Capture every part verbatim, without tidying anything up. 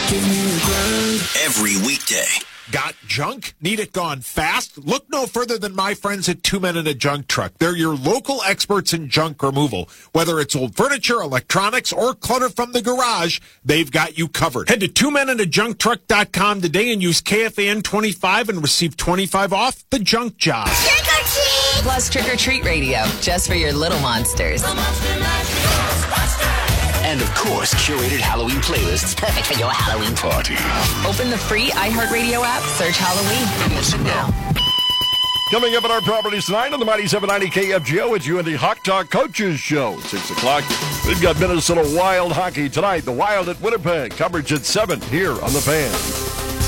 Give me a grand. Every weekday. Got junk? Need it gone fast? Look no further than my friends at Two Men and a Junk Truck. They're your local experts in junk removal. Whether it's old furniture, electronics, or clutter from the garage, they've got you covered. Head to two men and a junk truck dot com today and use K F A N twenty-five and receive twenty-five off the junk job. Trick or treat! Plus Trick or Treat Radio, just for your little monsters. And, of course, curated Halloween playlists perfect for your Halloween party. Open the free iHeartRadio app, search Halloween, and listen now. Coming up at our properties tonight on the Mighty seven ninety K F G O, it's you and the Hawk Talk Coaches Show. six o'clock, we've got Minnesota Wild hockey tonight. The Wild at Winnipeg. Coverage at seven here on The Fan.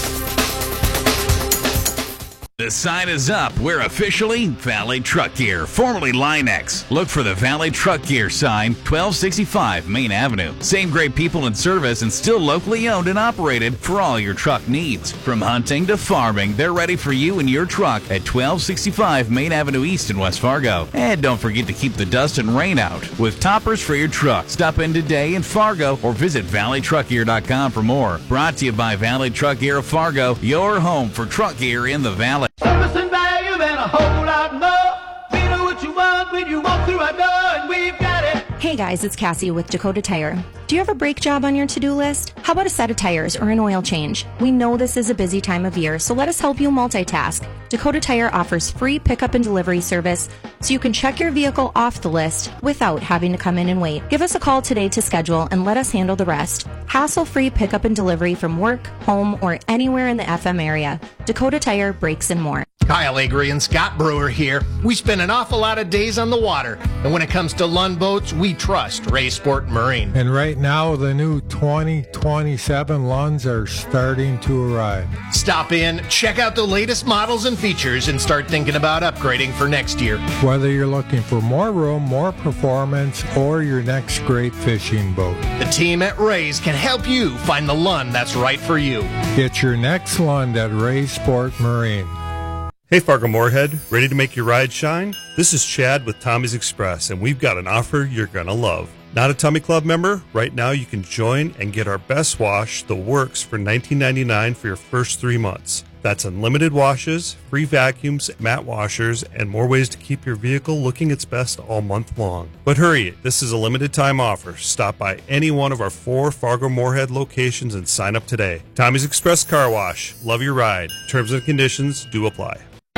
The sign is up. We're officially Valley Truck Gear, formerly Line-X. Look for the Valley Truck Gear sign, twelve sixty-five Main Avenue. Same great people in service and still locally owned and operated for all your truck needs. From hunting to farming, they're ready for you and your truck at twelve sixty-five Main Avenue East in West Fargo. And don't forget to keep the dust and rain out with toppers for your truck. Stop in today in Fargo or visit valley truck gear dot com for more. Brought to you by Valley Truck Gear of Fargo, your home for truck gear in the Valley. Service and value and a whole lot more. We know what you want when you walk through our door, and we've got it. Hey guys, it's Cassie with Dakota Tire. Do you have a brake job on your to-do list? How about a set of tires or an oil change? We know this is a busy time of year, so let us help you multitask. Dakota Tire offers free pickup and delivery service, so you can check your vehicle off the list without having to come in and wait. Give us a call today to schedule and let us handle the rest. Hassle-free pickup and delivery from work, home, or anywhere in the F M area. Dakota Tire, brakes, and more. Kyle Agri and Scott Brewer here. We spend an awful lot of days on the water, and when it comes to Lund boats, we trust Ray Sport Marine. And right now, the new twenty twenty-seven Lunds are starting to arrive. Stop in, check out the latest models and features, and start thinking about upgrading for next year. Whether you're looking for more room, more performance, or your next great fishing boat, the team at Ray's can help you find the Lund that's right for you. Get your next Lund at Ray Sport Marine. Hey Fargo Moorhead, ready to make your ride shine? This is Chad with Tommy's Express, and we've got an offer you're going to love. Not a Tommy Club member? Right now you can join and get our best wash, The Works, for nineteen ninety-nine dollars for your first three months. That's unlimited washes, free vacuums, matte washers, and more ways to keep your vehicle looking its best all month long. But hurry, this is a limited time offer. Stop by any one of our four Fargo Moorhead locations and sign up today. Tommy's Express Car Wash. Love your ride. Terms and conditions do apply.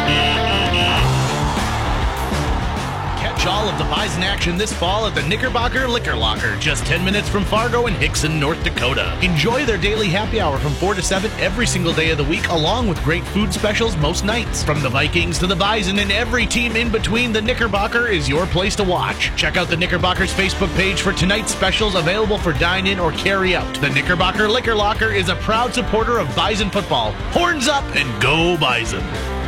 All of the Bison action this fall at the Knickerbocker Liquor Locker, just ten minutes from Fargo and Hickson, North Dakota. Enjoy their daily happy hour from four to seven every single day of the week, along with great food specials most nights. From the Vikings to the Bison and every team in between, the Knickerbocker is your place to watch. Check out the Knickerbocker's Facebook page for tonight's specials available for dine-in or carry-out. The Knickerbocker Liquor Locker is a proud supporter of Bison football. Horns up and go Bison!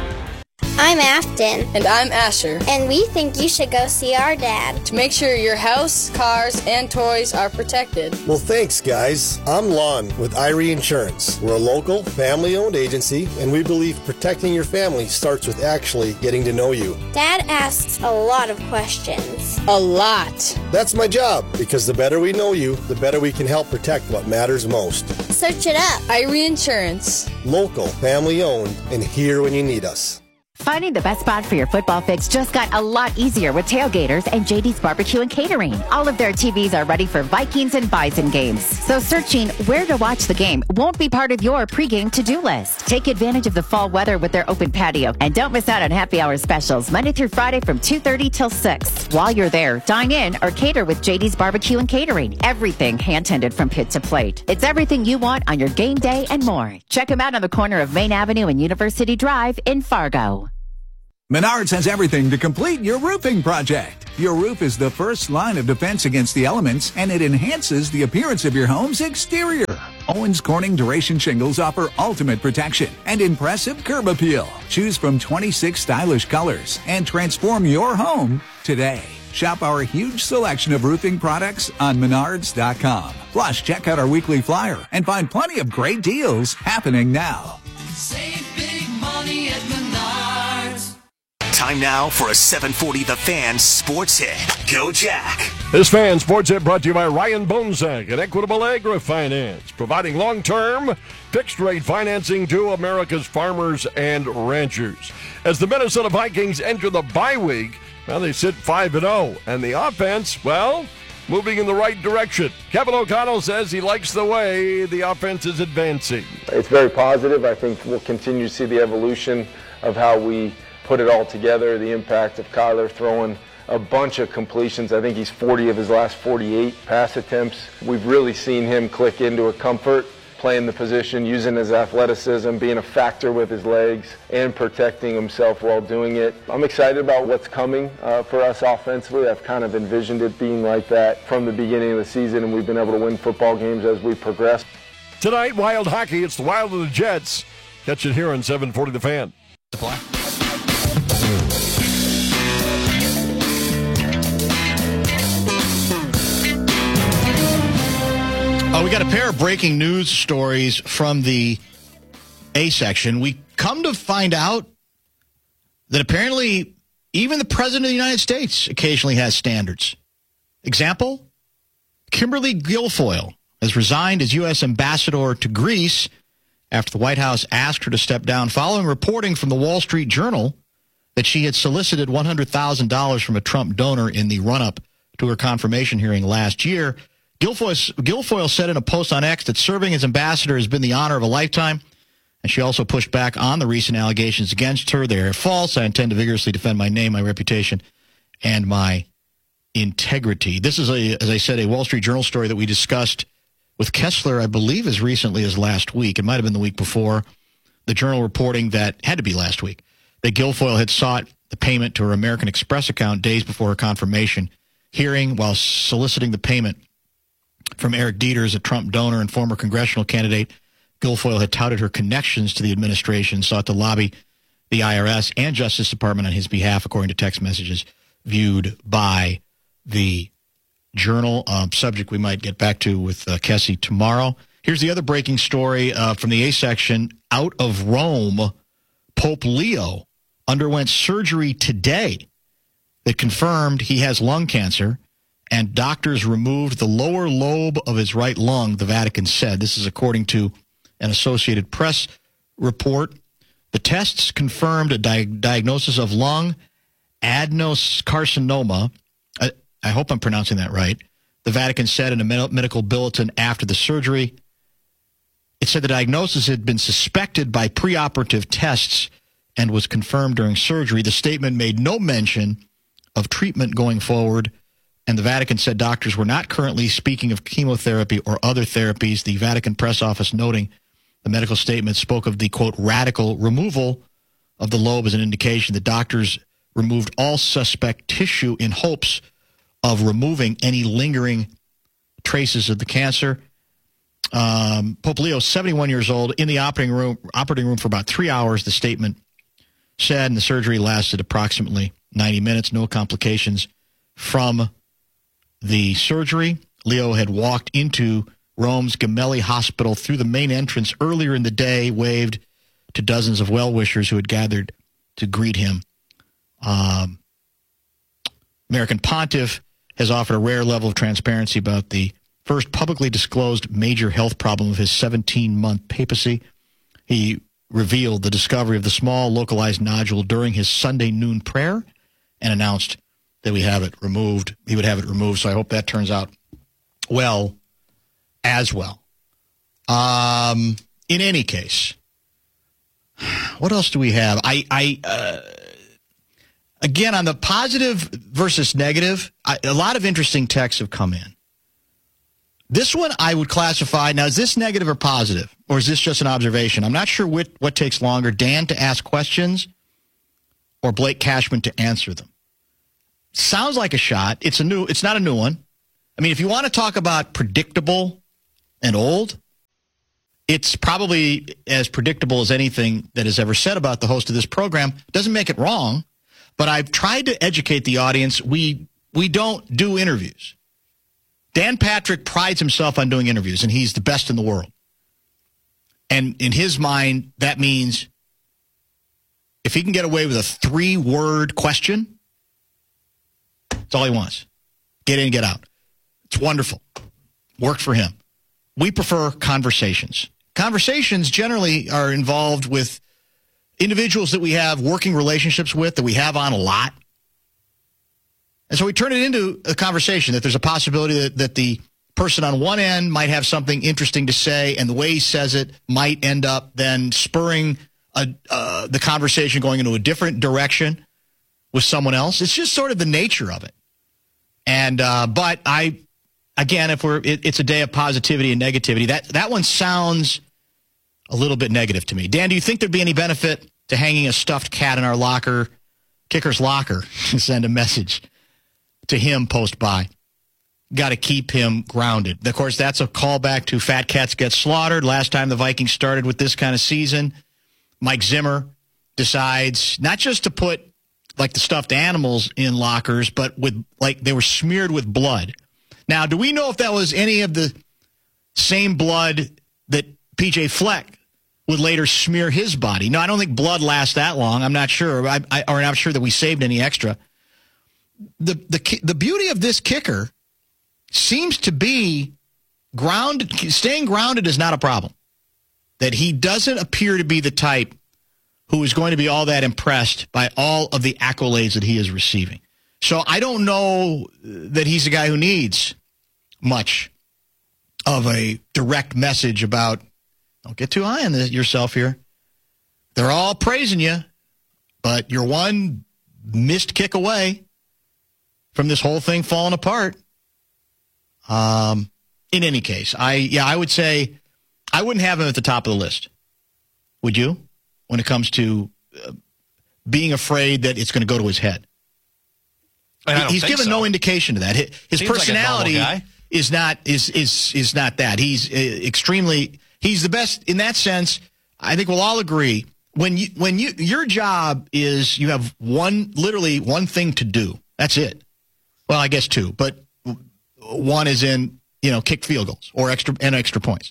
I'm Afton. And I'm Asher. And we think you should go see our dad. To make sure your house, cars, and toys are protected. Well, thanks, guys. I'm Lon with Irie Insurance. We're a local, family-owned agency, and we believe protecting your family starts with actually getting to know you. Dad asks a lot of questions. A lot. That's my job, because the better we know you, the better we can help protect what matters most. Search it up. Irie Insurance. Local, family-owned, and here when you need us. Finding the best spot for your football fix just got a lot easier with Tailgaters and J D's Barbecue and Catering. All of their T Vs are ready for Vikings and Bison games. So searching where to watch the game won't be part of your pregame to-do list. Take advantage of the fall weather with their open patio. And don't miss out on happy hour specials Monday through Friday from two thirty till six. While you're there, dine in or cater with J D's Barbecue and Catering. Everything hand-tended from pit to plate. It's everything you want on your game day and more. Check them out on the corner of Main Avenue and University Drive in Fargo. Menards has everything to complete your roofing project. Your roof is the first line of defense against the elements, and it enhances the appearance of your home's exterior. Owens Corning Duration Shingles offer ultimate protection and impressive curb appeal. Choose from twenty-six stylish colors and transform your home today. Shop our huge selection of roofing products on menards dot com. Plus, check out our weekly flyer and find plenty of great deals happening now. Save big money at Menards. Time now for a seven forty The Fan sports hit. Go Jack. This Fan Sports Hit brought to you by Ryan Bonsack at Equitable Agri-Finance, providing long-term, fixed-rate financing to America's farmers and ranchers. As the Minnesota Vikings enter the bye week, well, they sit five and oh, and the offense, well, moving in the right direction. Kevin O'Connell says he likes the way the offense is advancing. It's very positive. I think we'll continue to see the evolution of how we put it all together, the impact of Kyler throwing a bunch of completions. I think he's forty of his last forty-eight pass attempts. We've really seen him click into a comfort, playing the position, using his athleticism, being a factor with his legs, and protecting himself while doing it. I'm excited about what's coming uh, for us offensively. I've kind of envisioned it being like that from the beginning of the season, and we've been able to win football games as we progress. Tonight, Wild Hockey. It's the Wild of the Jets. Catch it here on seven forty The Fan. Supply. Oh, we got a pair of breaking news stories from the A section. We come to find out that apparently even the President of the United States occasionally has standards. Example, Kimberly Guilfoyle has resigned as U S ambassador to Greece after the White House asked her to step down following reporting from the Wall Street Journal that she had solicited one hundred thousand dollars from a Trump donor in the run-up to her confirmation hearing last year. Guilfoyle, Guilfoyle said in a post on X that serving as ambassador has been the honor of a lifetime, and she also pushed back on the recent allegations against her. They are false. I intend to vigorously defend my name, my reputation, and my integrity. This is, a, as I said, a Wall Street Journal story that we discussed with Kessler, I believe, as recently as last week. It might have been the week before. The Journal reporting that, had to be last week, that Guilfoyle had sought the payment to her American Express account days before her confirmation hearing while soliciting the payment from Eric Dieters, a Trump donor and former congressional candidate. Guilfoyle had touted her connections to the administration, sought to lobby the I R S and Justice Department on his behalf, according to text messages viewed by the Journal. Um, subject we might get back to with uh, Kessie tomorrow. Here's the other breaking story uh, from the A section. Out of Rome, Pope Leo underwent surgery today that confirmed he has lung cancer, and doctors removed the lower lobe of his right lung, the Vatican said. This is according to an Associated Press report. The tests confirmed a di- diagnosis of lung adenocarcinoma. I, I hope I'm pronouncing that right. The Vatican said in a med- medical bulletin after the surgery. It said the diagnosis had been suspected by preoperative tests and was confirmed during surgery. The statement made no mention of treatment going forward, and the Vatican said doctors were not currently speaking of chemotherapy or other therapies. The Vatican press office noting the medical statement spoke of the, quote, radical removal of the lobe as an indication that doctors removed all suspect tissue in hopes of removing any lingering traces of the cancer. Um, Pope Leo, seventy-one years old, in the operating room, operating room for about three hours, the statement said, and the surgery lasted approximately ninety minutes. No complications from the surgery. Leo had walked into Rome's Gemelli Hospital through the main entrance earlier in the day, waved to dozens of well-wishers who had gathered to greet him. Um, American Pontiff has offered a rare level of transparency about the first publicly disclosed major health problem of his seventeen-month papacy. He revealed the discovery of the small localized nodule during his Sunday noon prayer and announced that we have it removed. He would have it removed, so I hope that turns out well as well. Um, in any case, what else do we have? I, I uh, again, on the positive versus negative, I, a lot of interesting texts have come in. This one I would classify, now is this negative or positive? Or is this just an observation? I'm not sure what, what takes longer, Dan to ask questions or Blake Cashman to answer them. Sounds like a shot. It's a new. It's not a new one. I mean, if you want to talk about predictable and old, it's probably as predictable as anything that is ever said about the host of this program. Doesn't make it wrong, but I've tried to educate the audience. We we don't do interviews. Dan Patrick prides himself on doing interviews, and he's the best in the world. And in his mind, that means if he can get away with a three-word question, that's all he wants. Get in, get out. It's wonderful. Worked for him. We prefer conversations. Conversations generally are involved with individuals that we have working relationships with, that we have on a lot. And so we turn it into a conversation that there's a possibility that, that the person on one end might have something interesting to say, and the way he says it might end up then spurring a, uh, the conversation going into a different direction with someone else. It's just sort of the nature of it. And uh, but I, again, if we're it, it's a day of positivity and negativity, that that one sounds a little bit negative to me. Dan, do you think there'd be any benefit to hanging a stuffed cat in our locker, kicker's locker, and send a message to him post by? Got to keep him grounded. Of course, that's a callback to Fat Cats Get Slaughtered. Last time the Vikings started with this kind of season, Mike Zimmer decides not just to put like the stuffed animals in lockers, but with like they were smeared with blood. Now, do we know if that was any of the same blood that P J Fleck would later smear his body? No, I don't think blood lasts that long. I'm not sure. I, I, or I'm not sure that we saved any extra. The, the, the beauty of this kicker seems to be grounded. Staying grounded is not a problem. That he doesn't appear to be the type who is going to be all that impressed by all of the accolades that he is receiving. So I don't know that he's a guy who needs much of a direct message about, don't get too high on the, yourself here. They're all praising you, but you're one missed kick away from this whole thing falling apart. Um, in any case, I yeah, I would say I wouldn't have him at the top of the list. Would you? When it comes to uh, being afraid that it's going to go to his head. I don't He's think given so. no indication to that. His, his Seems personality like a normal guy. is not is is is not that. He's uh, extremely. He's the best in that sense. I think we'll all agree. When you when you your job is you have one literally one thing to do. That's it. Well, I guess two, but one is in you know kick field goals or extra and extra points.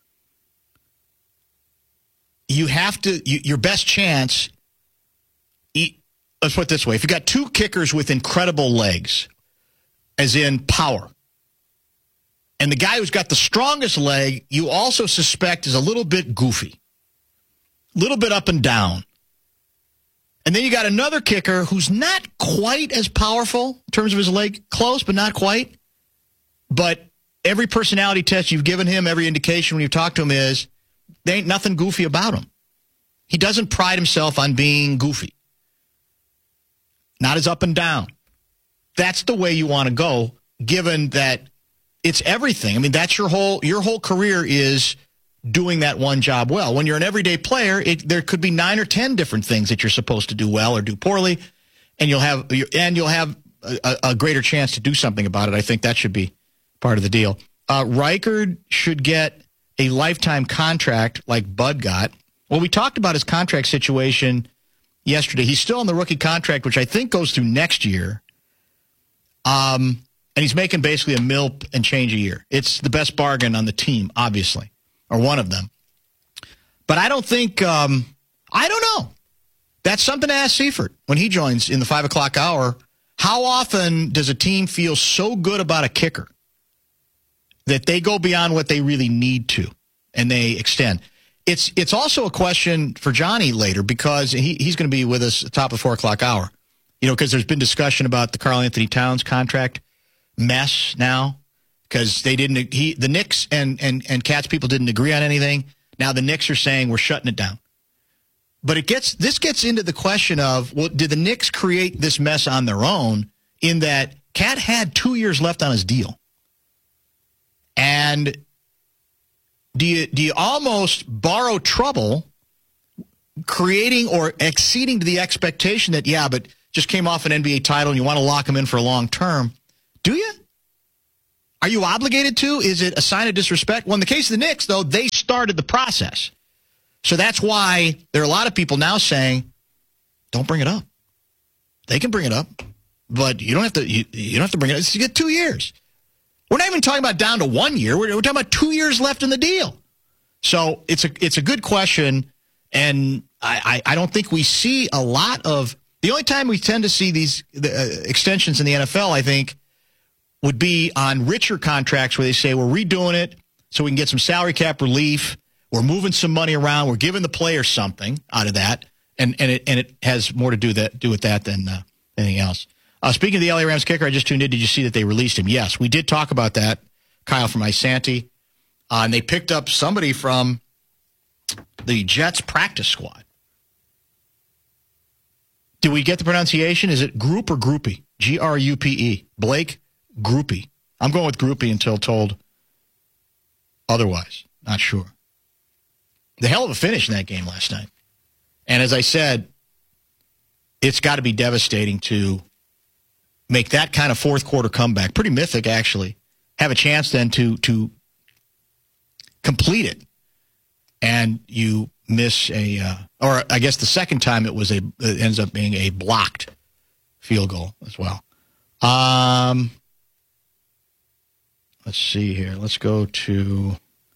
You have to, you, your best chance, let's put it this way. If you've got two kickers with incredible legs, as in power, and the guy who's got the strongest leg, you also suspect is a little bit goofy, a little bit up and down. And then you got another kicker who's not quite as powerful in terms of his leg, close, but not quite. But every personality test you've given him, every indication when you talk to him is, there ain't nothing goofy about him. He doesn't pride himself on being goofy. Not as up and down. That's the way you want to go, given that it's everything. I mean, that's your whole your whole career is doing that one job well. When you're an everyday player, it, there could be nine or ten different things that you're supposed to do well or do poorly, and you'll have and you'll have a, a greater chance to do something about it. I think that should be part of the deal. Uh, Reichard should get a lifetime contract like Bud got. Well, we talked about his contract situation yesterday. He's still on the rookie contract, which I think goes through next year. Um, and he's making basically a mil and change a year. It's the best bargain on the team, obviously, or one of them. But I don't think, um, I don't know. That's something to ask Seifert when he joins in the five o'clock hour. How often does a team feel so good about a kicker that they go beyond what they really need to, and they extend? It's it's also a question for Johnny later, because he, he's going to be with us at the top of the four o'clock hour. You know, because there's been discussion about the Karl Anthony Towns contract mess now, because they didn't. He the Knicks and and and Cats people didn't agree on anything. Now the Knicks are saying we're shutting it down. But it gets this gets into the question of, well, did the Knicks create this mess on their own? In that Cat had two years left on his deal. And do you do you almost borrow trouble creating or exceeding to the expectation that, yeah, but just came off an N B A title and you want to lock him in for a long term? Do you? Are you obligated to? Is it a sign of disrespect? Well, in the case of the Knicks, though, they started the process. So that's why there are a lot of people now saying, don't bring it up. They can bring it up, but you don't have to you, you don't have to bring it up. You get two years. We're not even talking about down to one year. We're, we're talking about two years left in the deal. So it's a it's a good question, and I, I, I don't think we see a lot of – the only time we tend to see these the, uh, extensions in the N F L, I think, would be on richer contracts where they say, we're redoing it so we can get some salary cap relief. We're moving some money around. We're giving the players something out of that. And and it and it has more to do that do with that than uh, anything else. Uh, speaking of the L A Rams kicker, I just tuned in. Did you see that they released him? Yes, we did talk about that. Kyle from Isanti. Uh, and they picked up somebody from the Jets practice squad. Do we get the pronunciation? Is it Group or Groupie? G R U P E. Blake Groupie. I'm going with Groupie until told otherwise. Not sure. The hell of a finish in that game last night. And as I said, it's got to be devastating to make that kind of fourth quarter comeback. Pretty mythic, actually. Have a chance then to to complete it. And you miss a, uh, or I guess the second time it was a, it ends up being a blocked field goal as well. Um, let's see here. Let's go to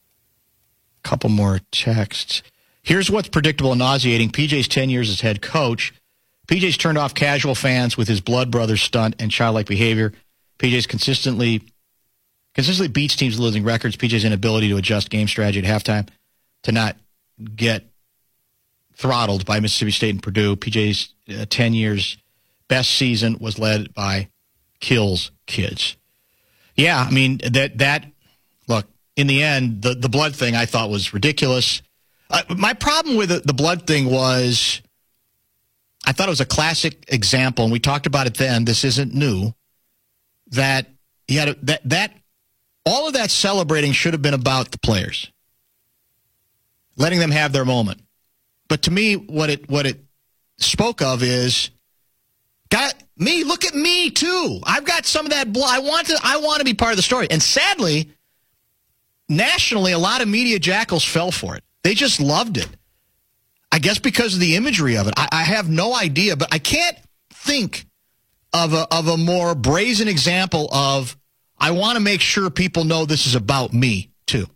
a couple more texts. Here's what's predictable and nauseating. P J's ten years as head coach. P J's turned off casual fans with his blood brother stunt and childlike behavior. P J's consistently consistently beats teams losing records. P J's inability to adjust game strategy at halftime to not get throttled by Mississippi State and Purdue. P J's uh, ten years best season was led by Kills kids. Yeah, I mean, that, that look, in the end, the, the blood thing I thought was ridiculous. Uh, my problem with the, the blood thing was I thought it was a classic example, and we talked about it then. This isn't new. That he had a, that that all of that celebrating should have been about the players, letting them have their moment. But to me, what it what it spoke of is, got me. Look at me too. I've got some of that blood. I want to. I want to be part of the story. And sadly, nationally, a lot of media jackals fell for it. They just loved it. I guess because of the imagery of it. I, I have no idea, but I can't think of a of a more brazen example of I want to make sure people know this is about me too.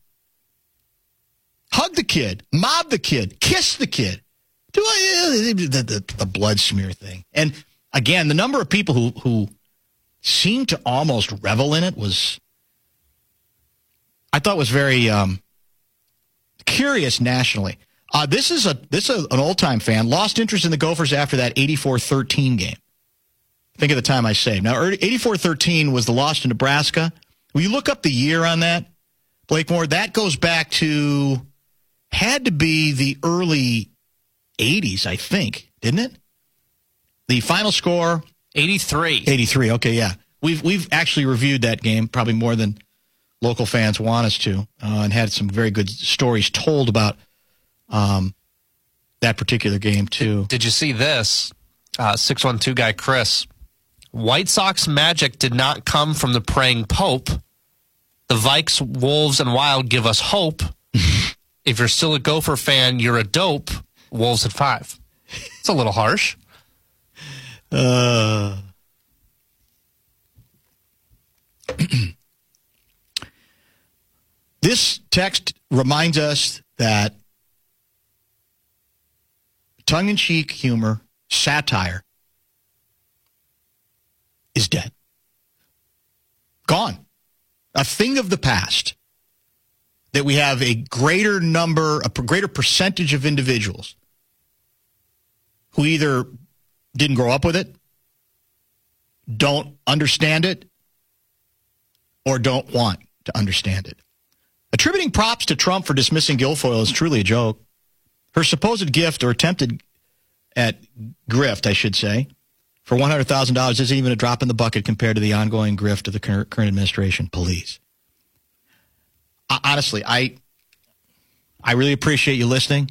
Hug the kid, mob the kid, kiss the kid. Do I, the, the, the blood smear thing. And again, the number of people who who seemed to almost revel in it was, I thought was very um, curious nationally. Uh, this is a this is an old-time fan. Lost interest in the Gophers after that eighty-four thirteen game. Think of the time I saved. Now, eighty-four thirteen was the loss to Nebraska. Will you look up the year on that, Blake Moore? That goes back to, had to be the early eighties, I think, didn't it? The final score? eighty-three. eighty-three, okay, yeah. We've, we've actually reviewed that game, probably more than local fans want us to, uh, and had some very good stories told about Um, that particular game, too. Did, did you see this? Uh, six one two guy, Chris. White Sox magic did not come from the praying Pope. The Vikes, Wolves, and Wild give us hope. If you're still a Gopher fan, you're a dope. Wolves at five. It's a little harsh. Uh... This text reminds us that tongue-in-cheek humor, satire, is dead. Gone. A thing of the past. That we have a greater number, a greater percentage of individuals who either didn't grow up with it, don't understand it, or don't want to understand it. Attributing props to Trump for dismissing Guilfoyle is truly a joke. Her supposed gift, or attempted at grift, I should say, for one hundred thousand dollars isn't even a drop in the bucket compared to the ongoing grift of the current administration. Please. I, honestly, I I really appreciate you listening,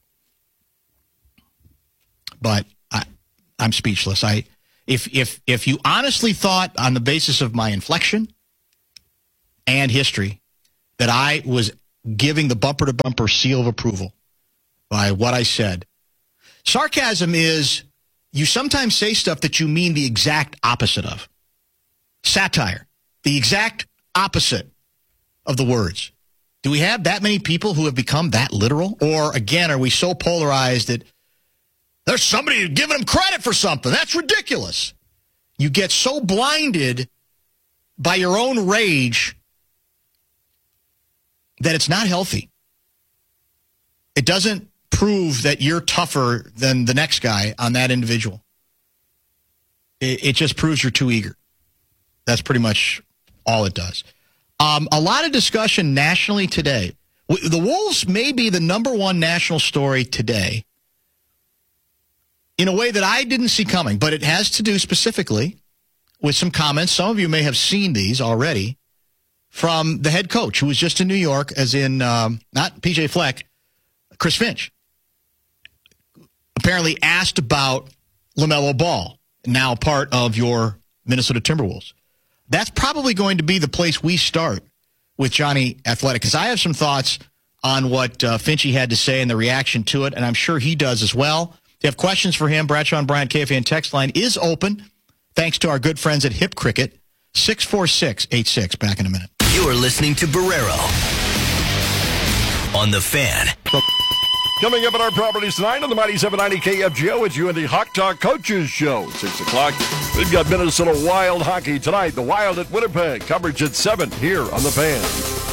but I, I'm speechless. I if if if you honestly thought on the basis of my inflection and history that I was giving the bumper-to-bumper seal of approval by what I said. Sarcasm is you sometimes say stuff that you mean the exact opposite of. Satire, the exact opposite of the words. Do we have that many people who have become that literal? Or, again, are we so polarized that there's somebody giving them credit for something? That's ridiculous. You get so blinded by your own rage that it's not healthy. It doesn't prove that you're tougher than the next guy on that individual. It, it just proves you're too eager. That's pretty much all it does. Um, a lot of discussion nationally today. The Wolves may be the number one national story today in a way that I didn't see coming, but it has to do specifically with some comments. Some of you may have seen these already from the head coach who was just in New York, as in um, not P J Fleck, Chris Finch. Apparently asked about LaMelo Ball, now part of your Minnesota Timberwolves. That's probably going to be the place we start with Johnny Athletic, because I have some thoughts on what uh, Finchy had to say and the reaction to it, and I'm sure he does as well. If you have questions for him, Bradshaw and Bryant K F A N text line is open, thanks to our good friends at Hip Cricket, six four six eight six. Back in a minute. You're listening to Barrero on The Fan. Coming up at our properties tonight on the Mighty seven ninety K F G O, it's you and the Hawk Talk Coaches Show. six o'clock, we've got Minnesota Wild hockey tonight. The Wild at Winnipeg. Coverage at seven here on The Fan.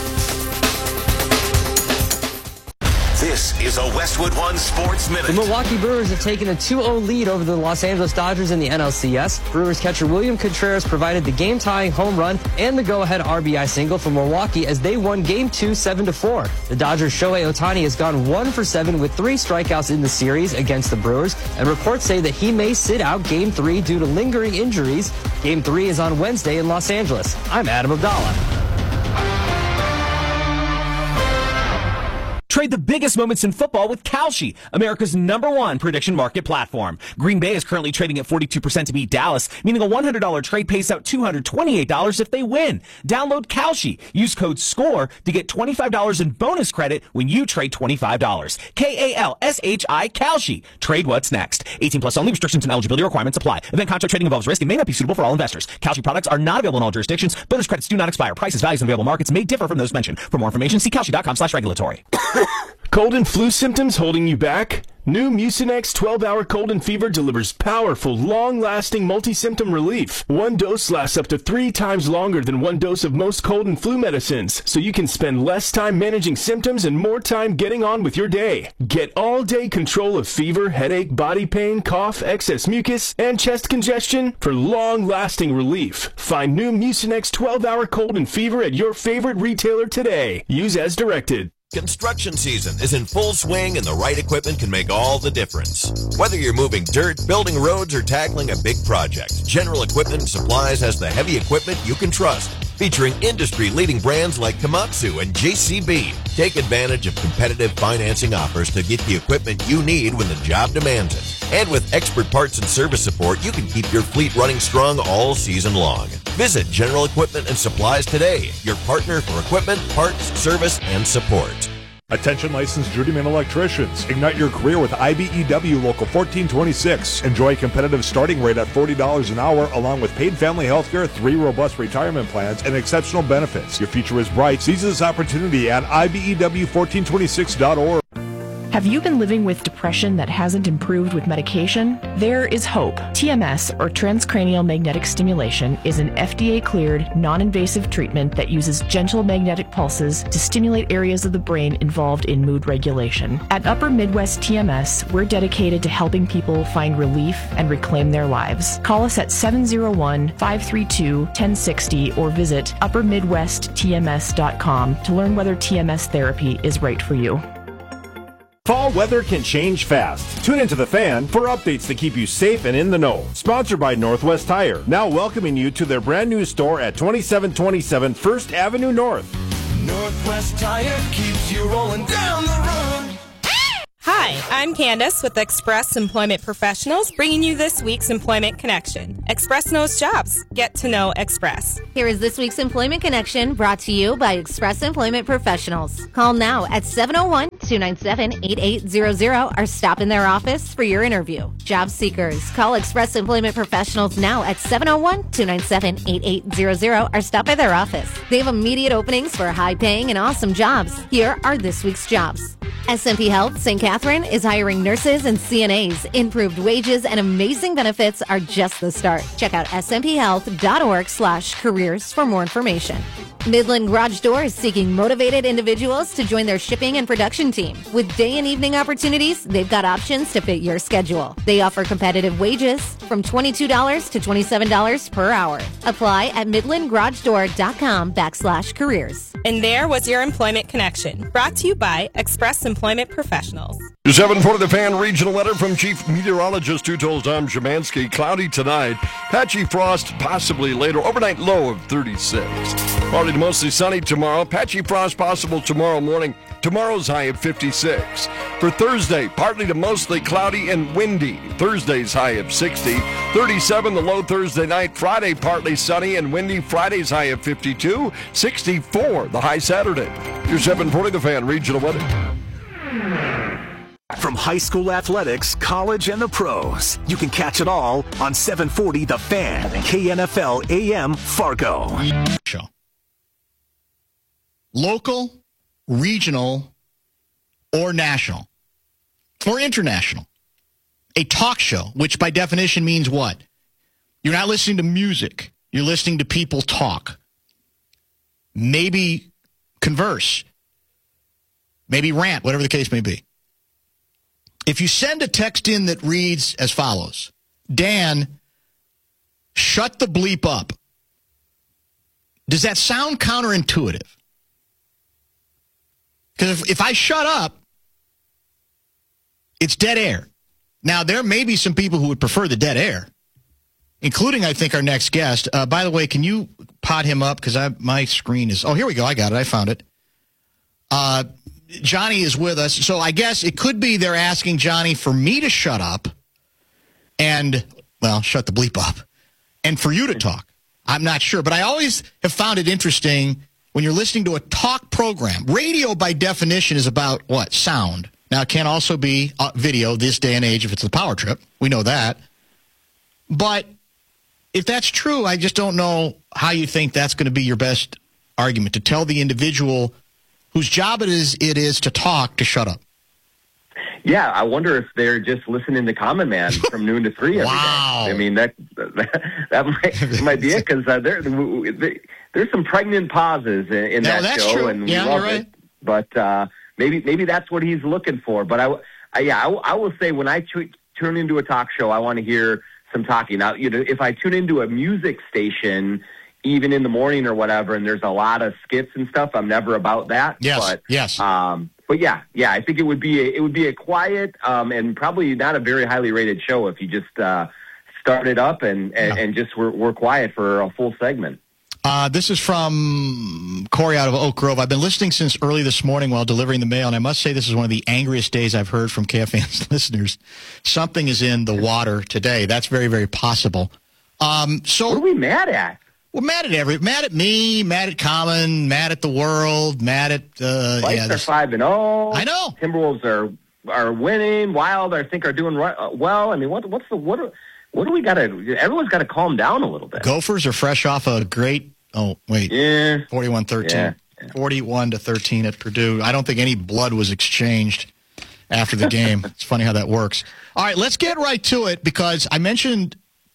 This is a Westwood One Sports Minute. The Milwaukee Brewers have taken a two oh lead over the Los Angeles Dodgers in the N L C S. Brewers catcher William Contreras provided the game-tying home run and the go-ahead R B I single for Milwaukee as they won Game two seven to four. The Dodgers' Shohei Ohtani has gone one for seven with three strikeouts in the series against the Brewers, and reports say that he may sit out Game three due to lingering injuries. Game three is on Wednesday in Los Angeles. I'm Adam Abdallah. Trade the biggest moments in football with Kalshi, America's number one prediction market platform. Green Bay is currently trading at forty-two percent to beat Dallas, meaning a one hundred dollars trade pays out two hundred twenty-eight dollars if they win. Download Kalshi. Use code SCORE to get twenty-five dollars in bonus credit when you trade twenty-five dollars. K A L S H I, Kalshi. Trade what's next. eighteen plus only. Restrictions and eligibility requirements apply. Event contract trading involves risk and may not be suitable for all investors. Kalshi products are not available in all jurisdictions. Bonus credits do not expire. Prices, values, and available markets may differ from those mentioned. For more information, see Kalshi.com slash regulatory. Cold and flu symptoms holding you back? New Mucinex twelve hour cold and fever delivers powerful, long-lasting multi-symptom relief. One dose lasts up to three times longer than one dose of most cold and flu medicines, so you can spend less time managing symptoms and more time getting on with your day. Get all-day control of fever, headache, body pain, cough, excess mucus, and chest congestion for long-lasting relief. Find new Mucinex twelve hour cold and fever at your favorite retailer today. Use as directed. Construction season is in full swing and the right equipment can make all the difference. Whether you're moving dirt, building roads, or tackling a big project, General Equipment Supplies has the heavy equipment you can trust. Featuring industry-leading brands like Komatsu and J C B. Take advantage of competitive financing offers to get the equipment you need when the job demands it. And with expert parts and service support, you can keep your fleet running strong all season long. Visit General Equipment and Supplies today, your partner for equipment, parts, service, and support. Attention licensed journeyman electricians. Ignite your career with I B E W Local fourteen twenty-six. Enjoy a competitive starting rate at forty dollars an hour along with paid family health care, three robust retirement plans, and exceptional benefits. Your future is bright. Seize this opportunity at I B E W fourteen twenty-six dot org. Have you been living with depression that hasn't improved with medication? There is hope. T M S, or transcranial magnetic stimulation, is an F D A-cleared, non-invasive treatment that uses gentle magnetic pulses to stimulate areas of the brain involved in mood regulation. At Upper Midwest T M S, we're dedicated to helping people find relief and reclaim their lives. Call us at seven oh one, five three two, one oh six oh or visit upper midwest t m s dot com to learn whether T M S therapy is right for you. Fall weather can change fast. Tune into The Fan for updates to keep you safe and in the know. Sponsored by Northwest Tire, now welcoming you to their brand new store at twenty-seven twenty-seven First Avenue North. Northwest Tire keeps you rolling down the road. Hi, I'm Candace with Express Employment Professionals, bringing you this week's Employment Connection. Express knows jobs. Get to know Express. Here is this week's Employment Connection, brought to you by Express Employment Professionals. Call now at seven oh one, two nine seven, eight eight zero zero or stop in their office for your interview. Job seekers, call Express Employment Professionals now at seven oh one, two nine seven, eight eight zero zero or stop by their office. They have immediate openings for high-paying and awesome jobs. Here are this week's jobs. S and P Health Saint Catherine is hiring nurses and C N As. Improved wages and amazing benefits are just the start. Check out smphealth.org slash careers for more information. Midland Garage Door is seeking motivated individuals to join their shipping and production team. With day and evening opportunities, they've got options to fit your schedule. They offer competitive wages from twenty-two dollars to twenty-seven dollars per hour. Apply at midlandgaragedoor.com backslash careers. And there was your Employment Connection, brought to you by Express Employment Professionals. seven forty The Fan regional letter from Chief Meteorologist who told Tom Szymanski. Cloudy tonight, patchy frost possibly later, overnight low of thirty-six. Partly to mostly sunny tomorrow, patchy frost possible tomorrow morning. Tomorrow's high of fifty-six. For Thursday, partly to mostly cloudy and windy. Thursday's high of sixty. thirty-seven the low Thursday night. Friday, partly sunny and windy. Friday's high of fifty-two. sixty-four the high Saturday. Your seven forty The Fan regional weather. From high school athletics, college, and the pros, you can catch it all on seven forty The Fan, K N F L A M Fargo. Show. Local, regional, or national, or international. A talk show, which by definition means what? You're not listening to music. You're listening to people talk. Maybe converse. Maybe rant, whatever the case may be. If you send a text in that reads as follows, Dan, shut the bleep up. Does that sound counterintuitive? Because if, if I shut up, it's dead air. Now, there may be some people who would prefer the dead air, including, I think, our next guest. Uh, by the way, can you pot him up? Because my screen is... Oh, here we go. I got it. I found it. Uh, Johnny is with us. So I guess it could be they're asking Johnny for me to shut up and, well, shut the bleep up, and for you to talk. I'm not sure. But I always have found it interesting when you're listening to a talk program. Radio, by definition, is about what? Sound. Now, it can also be uh, video this day and age if it's the power trip. We know that. But if that's true, I just don't know how you think that's going to be your best argument, to tell the individual whose job it is it is to talk to shut up. Yeah, I wonder if they're just listening to Common Man from noon to three every wow. day. I mean, that that, that might, might be it, because uh, there, there, there's some pregnant pauses in, in no, that that's show, true. and we yeah, love you're right. it. But uh, maybe maybe that's what he's looking for. But I, I yeah, I, I will say when I t- tune into a talk show, I want to hear some talking. Now, you know, if I tune into a music station, even in the morning or whatever, and there's a lot of skits and stuff, I'm never about that. Yes, but, yes. Um, but yeah, yeah, I think it would be a, it would be a quiet um, and probably not a very highly rated show if you just uh, started up and and, yeah. and just were, were quiet for a full segment. Uh, this is from Corey out of Oak Grove. I've been listening since early this morning while delivering the mail, and I must say this is one of the angriest days I've heard from K F An's listeners. Something is in the water today. That's very, very possible. Um, so what are we mad at? We're mad at every, mad at me, mad at Common, mad at the world, mad at uh, Lights yeah. are This, five and zero. I know. Timberwolves are are winning. Wild, I think, are doing right, uh, well. I mean, what what's the what? Are, What do we got to? Everyone's got to calm down a little bit. Gophers are fresh off a great. Oh wait, yeah, forty-one thirteen. Yeah. Yeah. forty-one to thirteen at Purdue. I don't think any blood was exchanged after the game. It's funny how that works. All right, let's get right to it, because I mentioned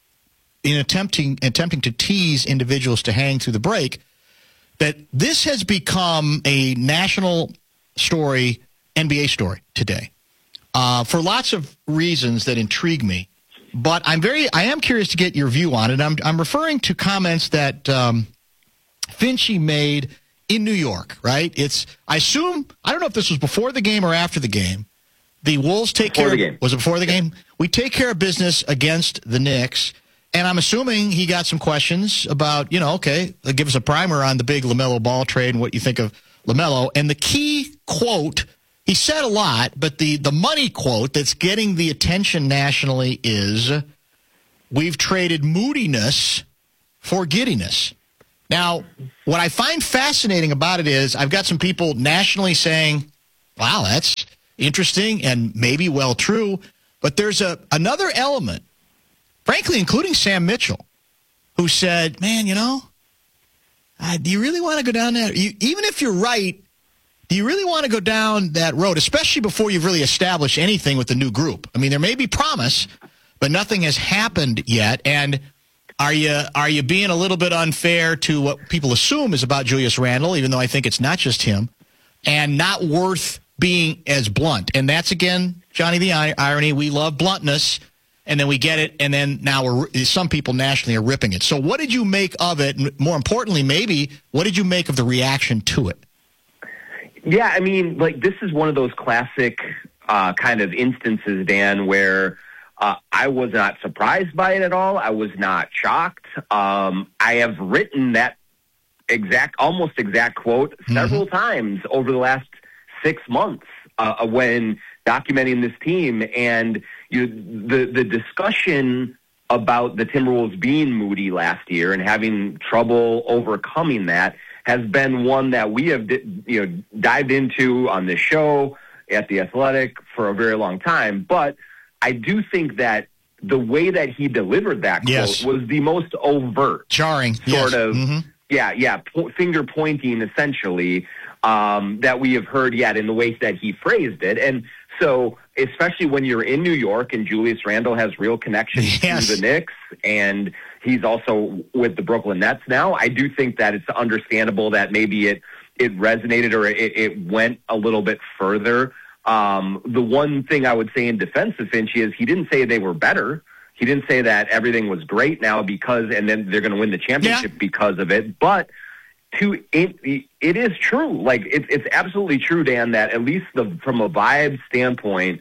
in attempting attempting to tease individuals to hang through the break that this has become a national story, N B A story today, uh, for lots of reasons that intrigue me. But I'm very, I am curious to get your view on it. I'm, I'm referring to comments that um, Finchie made in New York, right? It's, I assume, I don't know if this was before the game or after the game. The Wolves take before care. The game. Was it before the game? We take care of business against the Knicks, and I'm assuming he got some questions about, you know, okay, give us a primer on the big LaMelo Ball trade and what you think of LaMelo. And the key quote, he said a lot, but the, the money quote that's getting the attention nationally is, we've traded moodiness for giddiness. Now, what I find fascinating about it is I've got some people nationally saying, wow, that's interesting and maybe well true. But there's a another element, frankly, including Sam Mitchell, who said, man, you know, uh, do you really want to go down there? You, even if you're right, do you really want to go down that road, especially before you've really established anything with the new group? I mean, there may be promise, but nothing has happened yet. And are you are you being a little bit unfair to what people assume is about Julius Randle, even though I think it's not just him, and not worth being as blunt? And that's, again, Johnny, the irony. We love bluntness, and then we get it, and then now we're, some people nationally are ripping it. So what did you make of it? And more importantly, maybe, what did you make of the reaction to it? Yeah, I mean, like, this is one of those classic uh, kind of instances, Dan, where uh, I was not surprised by it at all. I was not shocked. Um, I have written that exact, almost exact quote several mm-hmm. times over the last six months uh, when documenting this team. And you, the the discussion about the Timberwolves being moody last year and having trouble overcoming that has been one that we have, you know, dived into on this show at The Athletic for a very long time. But I do think that the way that he delivered that quote yes. was the most overt, jarring, sort yes. of, mm-hmm. yeah, yeah, po- finger pointing essentially um, that we have heard yet in the way that he phrased it. And so, especially when you're in New York and Julius Randle has real connections yes. to the Knicks, and he's also with the Brooklyn Nets now, I do think that it's understandable that maybe it it resonated or it, it went a little bit further. Um, the one thing I would say in defense of Finchie is he didn't say they were better. He didn't say that everything was great now because, and then they're going to win the championship yeah. because of it. But to it, it is true. Like it's it's absolutely true, Dan, that at least the from a vibe standpoint,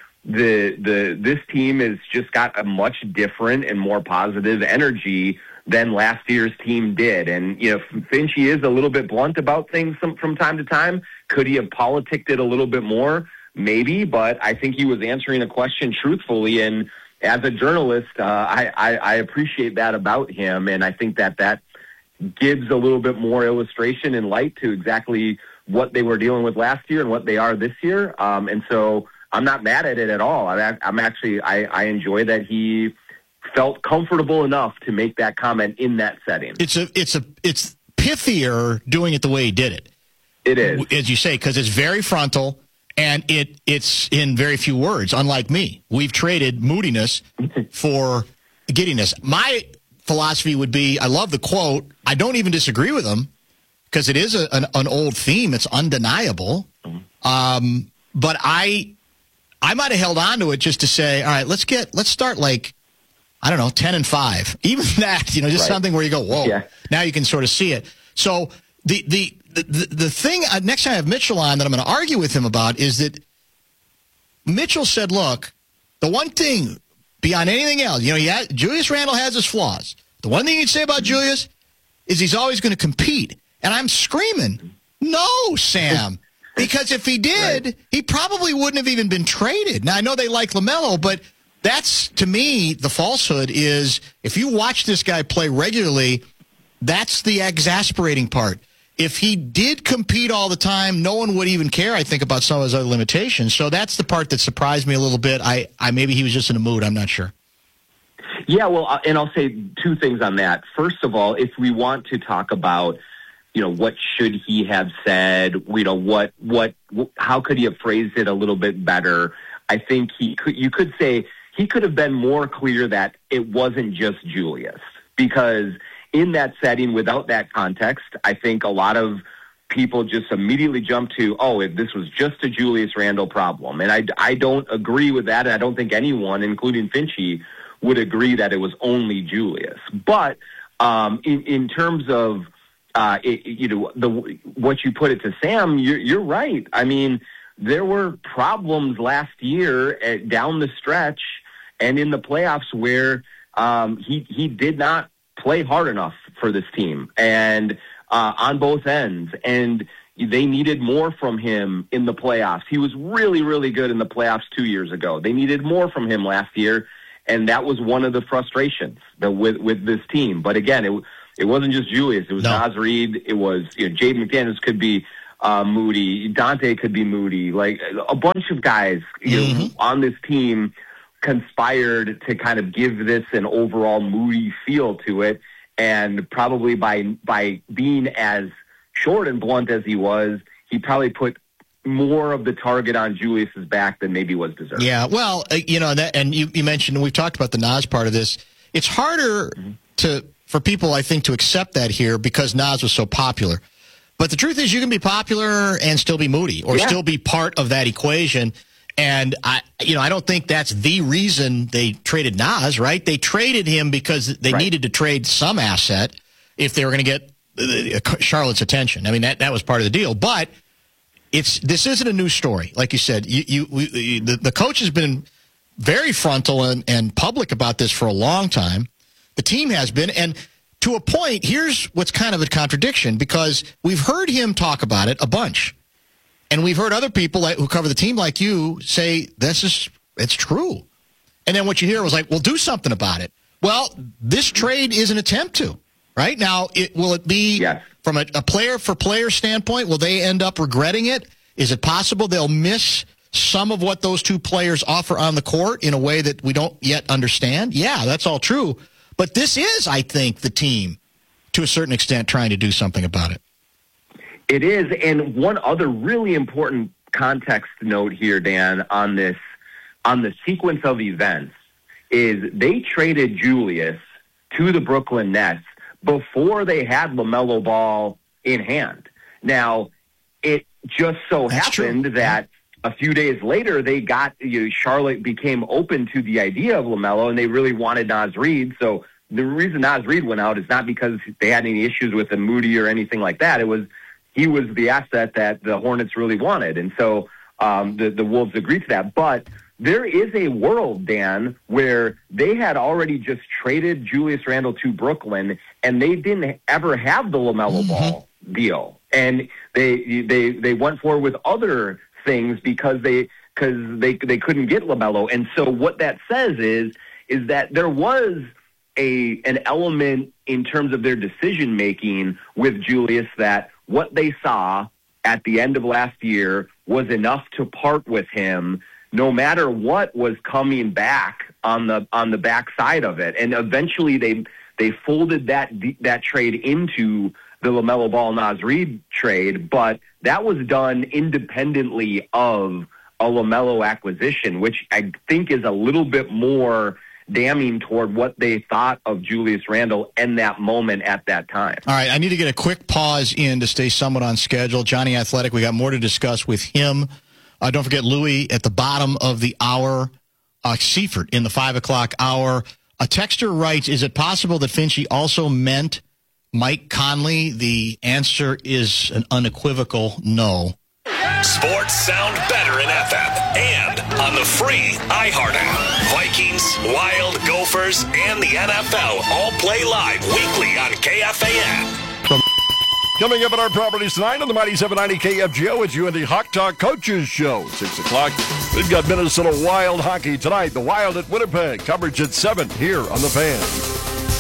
the the this team has just got a much different and more positive energy than last year's team did. And you know, Finchie is a little bit blunt about things from, from time to time. Could he have politicked it a little bit more? Maybe, but I think he was answering a question truthfully. And as a journalist, uh, I, I I appreciate that about him, and I think that that gives a little bit more illustration and light to exactly what they were dealing with last year and what they are this year. Um, and so I'm not mad at it at all. I'm, I'm actually, I, I enjoy that he felt comfortable enough to make that comment in that setting. It's a, it's a, it's pithier doing it the way he did it. It is. As you say, because it's very frontal and it, it's in very few words, unlike me. We've traded moodiness for giddiness. My philosophy would be, I love the quote. I don't even disagree with him because it is a, an, an old theme. It's undeniable. Um, but I, I might have held on to it just to say, all right, let's get, let's start like, I don't know, ten and five. Even that, you know, just right. something where you go, whoa, yeah. now you can sort of see it. So the, the, the, the thing, uh, next time I have Mitchell on that I'm going to argue with him about is that Mitchell said, look, the one thing beyond anything else, you know, he had, Julius Randle has his flaws. The one thing you'd say about Julius is he's always going to compete. And I'm screaming, no, Sam. Because if he did, right. he probably wouldn't have even been traded. Now, I know they like LaMelo, but that's, to me, the falsehood is if you watch this guy play regularly, that's the exasperating part. If he did compete all the time, no one would even care, I think, about some of his other limitations. So that's the part that surprised me a little bit. I, I maybe he was just in a mood. I'm not sure. Yeah, well, uh, and I'll say two things on that. First of all, if we want to talk about, you know, what should he have said, you know, what, what, how could he have phrased it a little bit better? I think he could, you could say he could have been more clear that it wasn't just Julius, because in that setting, without that context, I think a lot of people just immediately jump to, oh, if this was just a Julius Randle problem. And I, I don't agree with that. And I don't think anyone, including Finchie, would agree that it was only Julius. But um, in, in terms of, uh, it, you know, the what you put it to Sam, you're, you're right. I mean, there were problems last year at, down the stretch and in the playoffs where um, he he did not play hard enough for this team, and uh, on both ends. And they needed more from him in the playoffs. He was really, really good in the playoffs two years ago. They needed more from him last year. And that was one of the frustrations that with with this team. But again, it it wasn't just Julius. It was no. Naz Reid. It was, you know, Jaden McDaniels could be uh, moody. Dante could be moody. Like a bunch of guys you mm-hmm. know, on this team conspired to kind of give this an overall moody feel to it. And probably by by being as short and blunt as he was, he probably put more of the target on Julius's back than maybe was deserved. Yeah, well, uh, you know, that, and you, you mentioned, and we've talked about the Nas part of this. It's harder mm-hmm. to for people, I think, to accept that here because Nas was so popular. But the truth is, you can be popular and still be moody, or yeah. still be part of that equation. And I, you know, I don't think that's the reason they traded Nas, right? They traded him because they right. needed to trade some asset if they were going to get uh, Charlotte's attention. I mean, that that was part of the deal, but. It's this isn't a new story, like you said. You, you, we, the, the coach has been very frontal and, and public about this for a long time. The team has been, and to a point, here's what's kind of a contradiction because we've heard him talk about it a bunch, and we've heard other people like, who cover the team, like you, say this is it's true. And then what you hear was like, "Well, do something about it." Well, this trade is an attempt to. Right now, it will it be yes. from a, a player for player standpoint? Will they end up regretting it? Is it possible they'll miss some of what those two players offer on the court in a way that we don't yet understand? Yeah, that's all true. But this is, I think, the team to a certain extent trying to do something about it. It is, and one other really important context note here, Dan, on this on the sequence of events is they traded Julius to the Brooklyn Nets before they had LaMelo Ball in hand. Now, it just so That's happened true. that a few days later, they got, you know, Charlotte became open to the idea of LaMelo, and they really wanted Naz Reid. So the reason Naz Reid went out is not because they had any issues with him, Moody or anything like that. It was he was the asset that the Hornets really wanted. And so um, the, the Wolves agreed to that. But there is a world, Dan, where they had already just traded Julius Randle to Brooklyn, and they didn't ever have the LaMelo mm-hmm. Ball deal. And they they they went forward with other things because they because they they couldn't get LaMelo. And so what that says is is that there was a an element in terms of their decision making with Julius that what they saw at the end of last year was enough to part with him, no matter what was coming back on the on the backside of it. And eventually they they folded that that trade into the LaMelo Ball Naz Reid trade, but that was done independently of a LaMelo acquisition, which I think is a little bit more damning toward what they thought of Julius Randle in that moment at that time. All right, I need to get a quick pause in to stay somewhat on schedule. Johnny Athletic, we got more to discuss with him. Uh, don't forget Louis at the bottom of the hour. Uh, Seifert in the five o'clock hour. A texter writes, is it possible that Finchie also meant Mike Conley? The answer is an unequivocal no. Sports sound better in F M and on the free iHeart app. Vikings, Wild, Gophers, and the N F L all play live weekly on K F A N. Coming up on our properties tonight on the Mighty seven ninety K F G O, it's you and the Hawk Talk Coaches Show. six o'clock, we've got Minnesota Wild hockey tonight. The Wild at Winnipeg. Coverage at seven here on The Fan.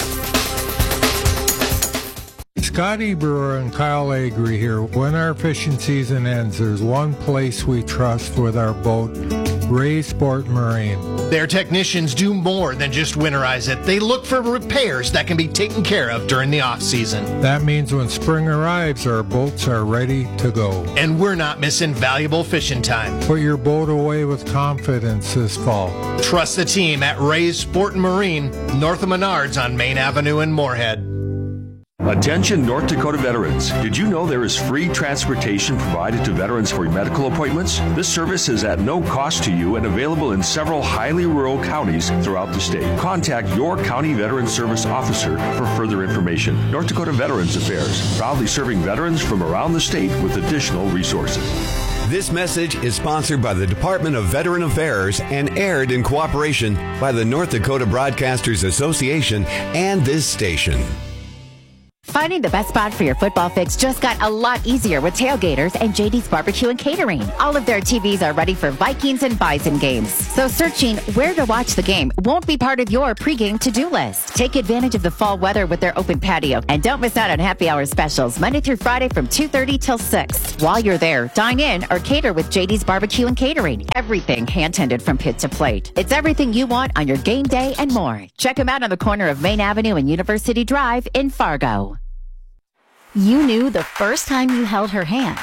Scotty Brewer and Kyle Agri here. When our fishing season ends, there's one place we trust with our boat, Ray Sport Marine. Their technicians do more than just winterize it. They look for repairs that can be taken care of during the off-season. That means when spring arrives, our boats are ready to go. And we're not missing valuable fishing time. Put your boat away with confidence this fall. Trust the team at Ray's Sport Marine, north of Menards on Main Avenue in Moorhead. Attention North Dakota veterans. Did you know there is free transportation provided to veterans for medical appointments? This service is at no cost to you and available in several highly rural counties throughout the state. Contact your county veteran service officer for further information. North Dakota Veterans Affairs, proudly serving veterans from around the state with additional resources. This message is sponsored by the Department of Veteran Affairs and aired in cooperation by the North Dakota Broadcasters Association and this station. Finding the best spot for your football fix just got a lot easier with Tailgaters and J D's Barbecue and Catering. All of their T Vs are ready for Vikings and Bison games. So searching where to watch the game won't be part of your pregame to-do list. Take advantage of the fall weather with their open patio. And don't miss out on happy hour specials Monday through Friday from two thirty till six. While you're there, dine in or cater with J D's Barbecue and Catering. Everything hand-tended from pit to plate. It's everything you want on your game day and more. Check them out on the corner of Main Avenue and University Drive in Fargo. You knew the first time you held her hand.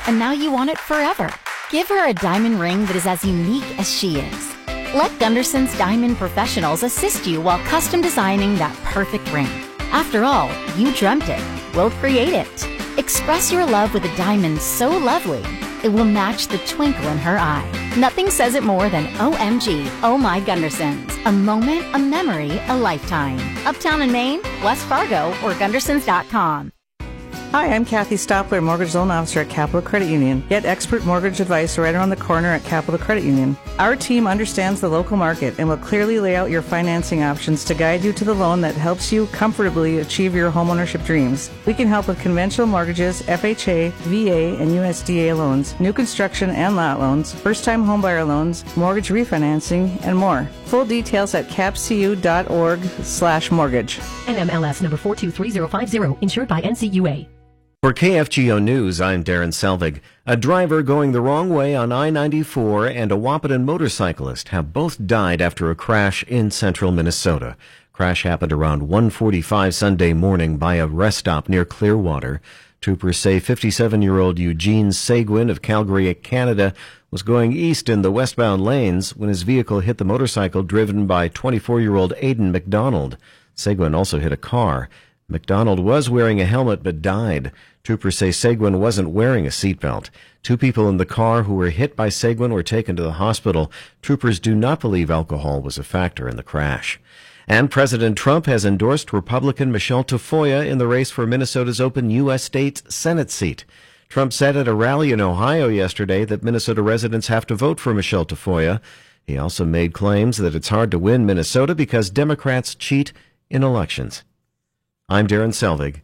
and now you want it forever. Give her a diamond ring that is as unique as she is. Let Gunderson's Diamond Professionals assist you while custom designing that perfect ring. After all, you dreamt it. We'll create it. Express your love with a diamond so lovely, it will match the twinkle in her eye. Nothing says it more than O M G, Oh My Gundersons. A moment, a memory, a lifetime. Uptown in Maine, West Fargo, or Gundersons dot com. Hi, I'm Kathy Stopler, Mortgage Loan Officer at Capital Credit Union. Get expert mortgage advice right around the corner at Capital Credit Union. Our team understands the local market and will clearly lay out your financing options to guide you to the loan that helps you comfortably achieve your homeownership dreams. We can help with conventional mortgages, F H A, V A, and U S D A loans, new construction and lot loans, first-time homebuyer loans, mortgage refinancing, and more. Full details at capcu.org slash mortgage. N M L S number four two three zero five zero, insured by N C U A. For K F G O News, I'm Darren Selvig. A driver going the wrong way on I ninety-four and a Wahpeton motorcyclist have both died after a crash in central Minnesota. Crash happened around one forty-five Sunday morning by a rest stop near Clearwater. Troopers say fifty-seven-year-old Eugene Seguin of Calgary, Canada, was going east in the westbound lanes when his vehicle hit the motorcycle driven by twenty-four-year-old Aidan McDonald. Seguin also hit a car. McDonald was wearing a helmet but died. Troopers say Seguin wasn't wearing a seatbelt. Two people in the car who were hit by Seguin were taken to the hospital. Troopers do not believe alcohol was a factor in the crash. And President Trump has endorsed Republican Michelle Tafoya in the race for Minnesota's open U S State Senate seat. Trump said at a rally in Ohio yesterday that Minnesota residents have to vote for Michelle Tafoya. He also made claims that it's hard to win Minnesota because Democrats cheat in elections. I'm Darren Selvig,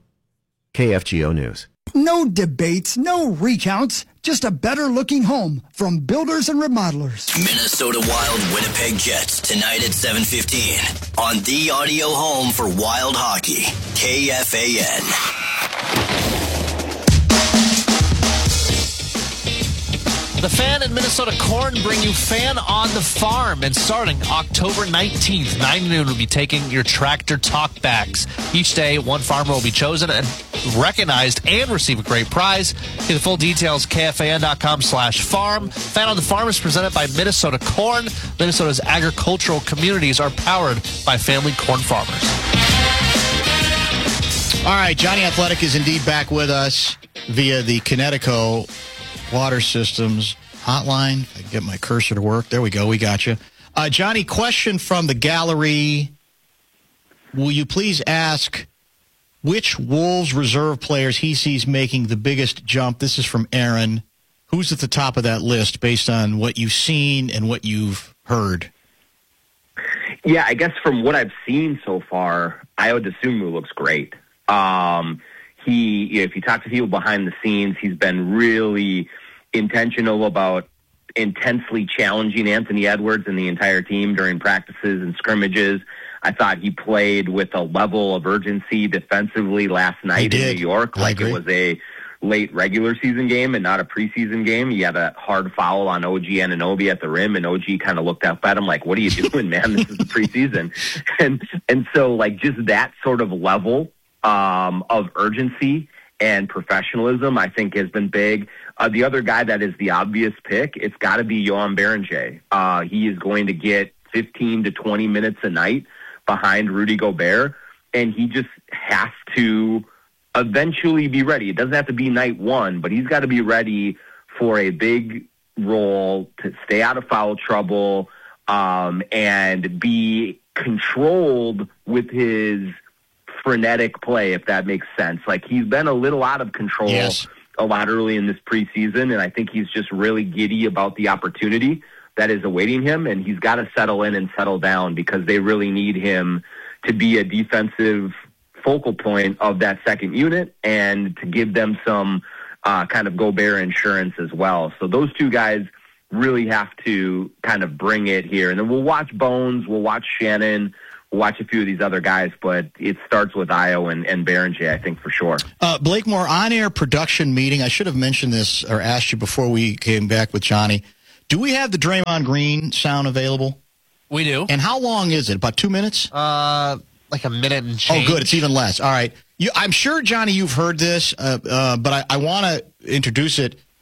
K F G O News. No debates, no recounts, just a better-looking home from builders and remodelers. Minnesota Wild Winnipeg Jets tonight at seven fifteen on the audio home for Wild Hockey, K F A N. The Fan and Minnesota Corn bring you Fan on the Farm, and starting October nineteenth, nine noon, we'll be taking your tractor talkbacks. Each day, one farmer will be chosen and recognized and receive a great prize. Get the full details, K F A N dot com slash farm. Fan on the Farm is presented by Minnesota Corn. Minnesota's agricultural communities are powered by family corn farmers. All right, Johnny Athletic is indeed back with us via the Connecticut Water Systems hotline. If I can get my cursor to work. There we go. We got you. Uh, Johnny, question from the gallery. Will you please ask which Wolves reserve players he sees making the biggest jump? This is from Aaron. Who's at the top of that list based on what you've seen and what you've heard? Yeah, I guess from what I've seen so far, Ayo Dosunmu looks great. Um, he, you know, if you talk to people behind the scenes, he's been really intentional about intensely challenging Anthony Edwards and the entire team during practices and scrimmages. I thought he played with a level of urgency defensively last night in New York, like it was a late regular season game and not a preseason game. He had a hard foul on O G Anunoby at the rim, and O G kind of looked up at him like, what are you doing, man? This is the preseason. And, and so, like, just that sort of level um, of urgency and professionalism, I think, has been big. Uh, the other guy that is the obvious pick, it's got to be Johan Berenger. Uh, he is going to get fifteen to twenty minutes a night behind Rudy Gobert, and he just has to eventually be ready. It doesn't have to be night one, but he's got to be ready for a big role to stay out of foul trouble um, and be controlled with his frenetic play, if that makes sense. Like, he's been a little out of control yes. a lot early in this preseason, and I think he's just really giddy about the opportunity that is awaiting him, and he's got to settle in and settle down because they really need him to be a defensive focal point of that second unit and to give them some uh, kind of Gobert insurance as well. So those two guys really have to kind of bring it here. And then we'll watch Bones, we'll watch Shannon, we'll watch a few of these other guys, but it starts with Ayo and, and Berenger, I think, for sure. Uh, Blake Moore, on-air production meeting. I should have mentioned this or asked you before we came back with Johnny. Do we have the Draymond Green sound available? We do. And how long is it? About two minutes? Uh, like a minute and change. Oh, good. It's even less. All right. You, I'm sure, Johnny, you've heard this, uh, uh, but I, I want to introduce it.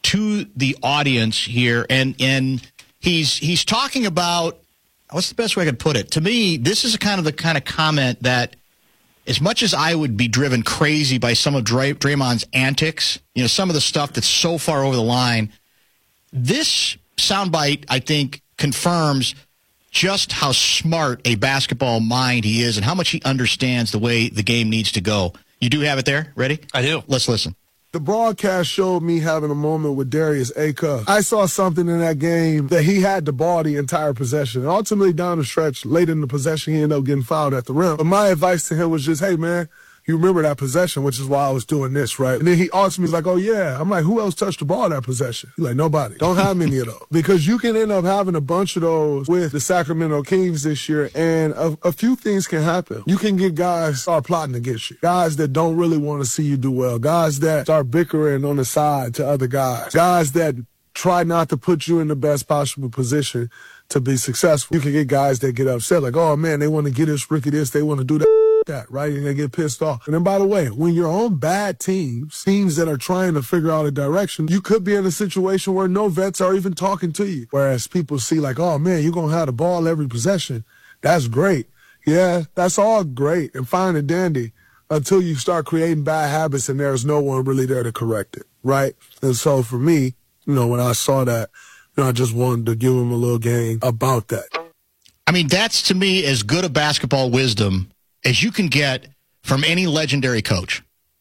to the audience here, and and he's he's talking about, what's the best way I could put it? To me, this is a kind of the kind of comment that, as much as I would be driven crazy by some of Dray- Draymond's antics, you know, some of the stuff that's so far over the line, this soundbite, I think, confirms just how smart a basketball mind he is and how much he understands the way the game needs to go. You do have it there? Ready? I do. Let's listen. The broadcast showed me having a moment with Darius Acuff. I saw something in that game that he had the ball the entire possession. And ultimately, down the stretch, late in the possession, he ended up getting fouled at the rim. But my advice to him was just, hey, man, you remember that possession, which is why I was doing this, right? And then he ultimately was like, oh, yeah. I'm like, who else touched the ball that possession? He's like, nobody. Don't have many of those. Because you can end up having a bunch of those with the Sacramento Kings this year, and a, a few things can happen. You can get guys start plotting against you, guys that don't really want to see you do well, guys that start bickering on the side to other guys, guys that try not to put you in the best possible position to be successful. You can get guys that get upset, like, oh, man, they want to get this rookie this, they want to do that. that, right? And they get pissed off. And then, by the way, when you're on bad teams, teams that are trying to figure out a direction, you could be in a situation where no vets are even talking to you. Whereas people see like, oh, man, you're going to have the ball every possession. That's great. Yeah, that's all great and fine and dandy until you start creating bad habits and there's no one really there to correct it, right? And so for me, you know, when I saw that, you know, I just wanted to give him a little game about that. I mean, that's to me as good a basketball wisdom as you can get from any legendary coach.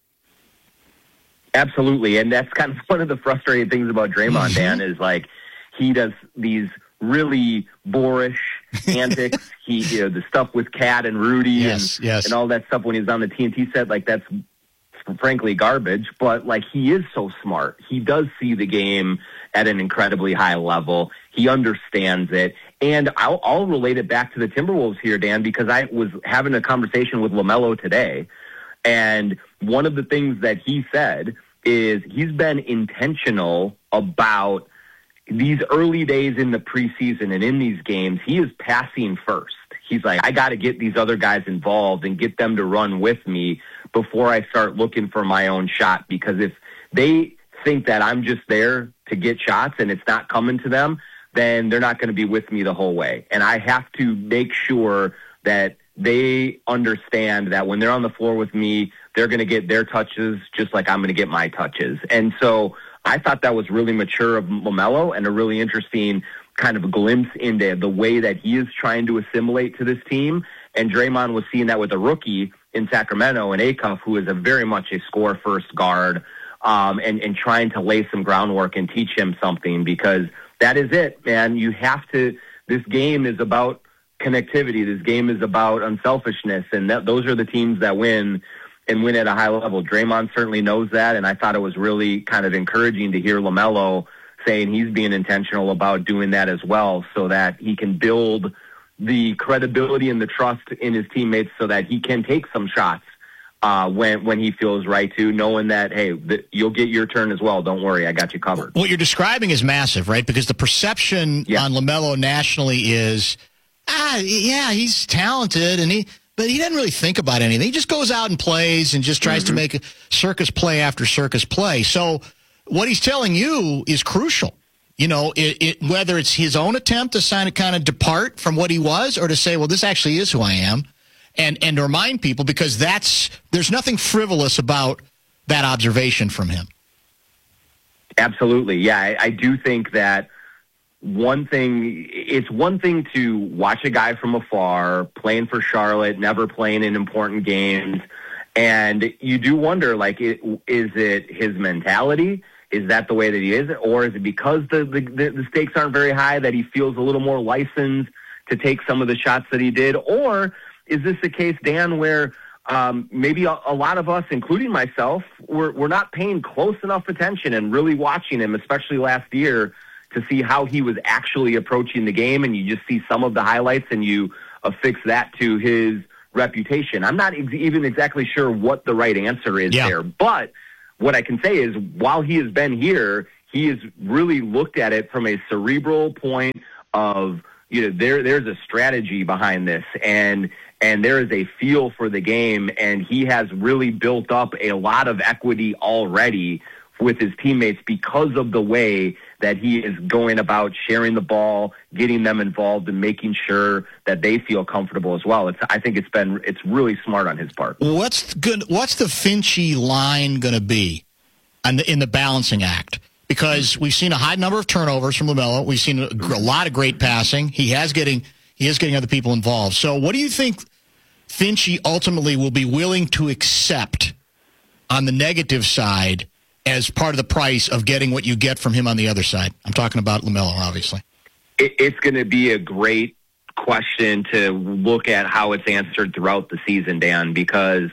Absolutely, and that's kind of one of the frustrating things about Draymond, mm-hmm. Dan, is like he does these really boorish antics. He, you know, the stuff with Cat and Rudy yes, and, yes. and all that stuff when he's on the T N T set, like that's frankly garbage, but like he is so smart. He does see the game at an incredibly high level. He understands it. And I'll, I'll relate it back to the Timberwolves here, Dan, because I was having a conversation with LaMelo today, and one of the things that he said is he's been intentional about these early days in the preseason and in these games. He is passing first. He's like, I got to get these other guys involved and get them to run with me before I start looking for my own shot, because if they think that I'm just there to get shots and it's not coming to them, then they're not going to be with me the whole way. And I have to make sure that they understand that when they're on the floor with me, they're going to get their touches just like I'm going to get my touches. And so I thought that was really mature of LaMelo and a really interesting kind of a glimpse into the way that he is trying to assimilate to this team. And Draymond was seeing that with a rookie in Sacramento, and Acuff, who is a very much a score-first guard, um, and, and trying to lay some groundwork and teach him something, because that is it, man. You have to – this game is about connectivity. This game is about unselfishness, and that, those are the teams that win and win at a high level. Draymond certainly knows that, and I thought it was really kind of encouraging to hear LaMelo saying he's being intentional about doing that as well, so that he can build the credibility and the trust in his teammates so that he can take some shots uh, when when he feels right to, knowing that, hey, the, you'll get your turn as well. Don't worry, I got you covered. What you're describing is massive, right? Because the perception yeah. on LaMelo nationally is, ah, yeah, he's talented, and he, but he doesn't really think about anything. He just goes out and plays and just tries mm-hmm. to make a circus play after circus play. So what he's telling you is crucial. You know, it, it, whether it's his own attempt to kind of, kind of depart from what he was, or to say, well, this actually is who I am, and, and to remind people, because that's there's nothing frivolous about that observation from him. Absolutely. Yeah, I, I do think that one thing, it's one thing to watch a guy from afar playing for Charlotte, never playing in important games, and you do wonder, like, it, is it his mentality? Is that the way that he is? Or is it because the, the, the stakes aren't very high that he feels a little more licensed to take some of the shots that he did? Or is this the case, Dan, where um, maybe a, a lot of us, including myself, we're, we're not paying close enough attention and really watching him, especially last year, to see how he was actually approaching the game, and you just see some of the highlights and you affix that to his reputation. I'm not ex- even exactly sure what the right answer is yeah. there, but what I can say is, while he has been here, he has really looked at it from a cerebral point of, you know, there there's a strategy behind this, and and there is a feel for the game, and he has really built up a lot of equity already with his teammates because of the way that he is going about sharing the ball, getting them involved, and making sure that they feel comfortable as well. It's, I think it's been it's really smart on his part. What's good? What's the Finchy line going to be in the, in the balancing act? Because we've seen a high number of turnovers from LaMelo. We've seen a, a lot of great passing. He has getting he is getting other people involved. So what do you think Finchy ultimately will be willing to accept on the negative side as part of the price of getting what you get from him on the other side? I'm talking about LaMelo, obviously. It, it's going to be a great question to look at how it's answered throughout the season, Dan, because,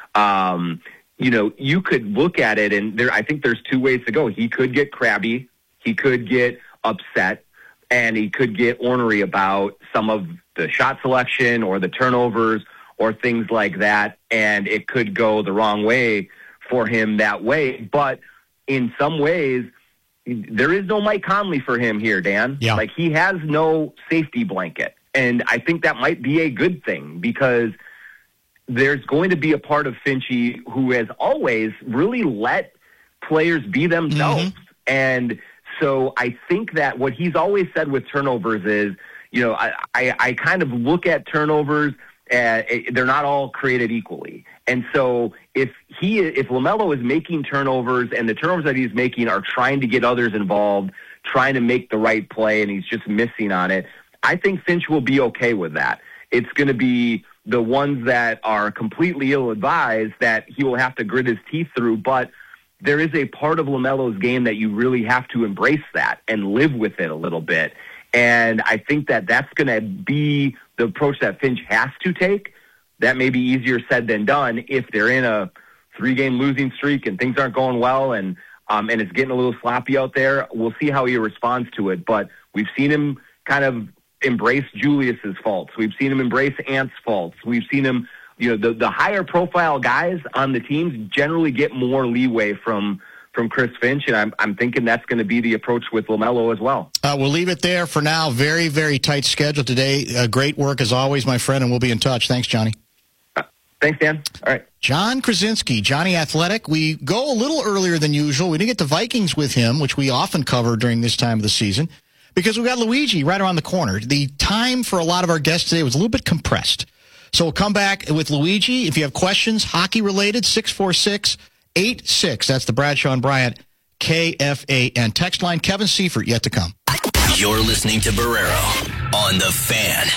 um, you know, you could look at it, and there, I think there's two ways to go. He could get crabby. He could get upset, and he could get ornery about some of the shot selection or the turnovers or things like that, and it could go the wrong way for him that way. But in some ways, there is no Mike Conley for him here, Dan. Yeah. Like, he has no safety blanket. And I think that might be a good thing, because there's going to be a part of Finchy who has always really let players be themselves. Mm-hmm. And so I think that what he's always said with turnovers is, you know, I, I, I kind of look at turnovers, uh, they're not all created equally. And so if he, if LaMelo is making turnovers, and the turnovers that he's making are trying to get others involved, trying to make the right play, and he's just missing on it, I think Finch will be okay with that. It's going to be the ones that are completely ill-advised that he will have to grit his teeth through. But there is a part of LaMelo's game that you really have to embrace that and live with it a little bit. And I think that that's going to be the approach that Finch has to take. That may be easier said than done if they're in a three-game losing streak and things aren't going well, and um, and it's getting a little sloppy out there. We'll see how he responds to it. But we've seen him kind of embrace Julius's faults. We've seen him embrace Ant's faults. We've seen him, you know, the, the higher-profile guys on the teams generally get more leeway from from Chris Finch, and I'm I'm thinking that's going to be the approach with LaMelo as well. Uh, we'll leave it there for now. Very, very tight schedule today. Uh, great work as always, my friend, and we'll be in touch. Thanks, Johnny. Thanks, Dan. All right. John Krasinski, Johnny Athletic. We go a little earlier than usual. We didn't get the Vikings with him, which we often cover during this time of the season, because we got Luigi right around the corner. The time for a lot of our guests today was a little bit compressed. So we'll come back with Luigi. If you have questions, hockey-related, six four six, eight six. That's the Bradshaw and Bryant K F A N. Text line, Kevin Seifert, yet to come. You're listening to Barrero on The Fan.